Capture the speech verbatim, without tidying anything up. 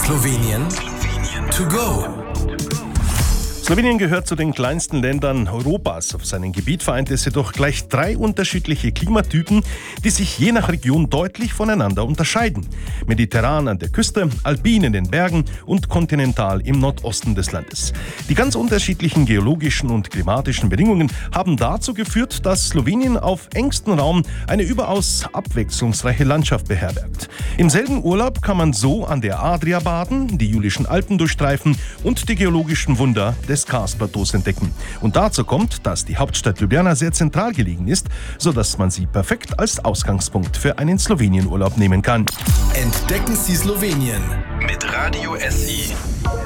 Slowenien to go. Slowenien gehört zu den kleinsten Ländern Europas. Auf seinem Gebiet vereint es jedoch gleich drei unterschiedliche Klimatypen, die sich je nach Region deutlich voneinander unterscheiden. Mediterran an der Küste, alpin in den Bergen und kontinental im Nordosten des Landes. Die ganz unterschiedlichen geologischen und klimatischen Bedingungen haben dazu geführt, dass Slowenien auf engstem Raum eine überaus abwechslungsreiche Landschaft beherbergt. Im selben Urlaub kann man so an der Adria baden, die Julischen Alpen durchstreifen und die geologischen Wunder des Karstplateaus entdecken. Und dazu kommt, dass die Hauptstadt Ljubljana sehr zentral gelegen ist, sodass man sie perfekt als Ausgangspunkt für einen Slowenienurlaub nehmen kann. Entdecken Sie Slowenien mit Radio S I.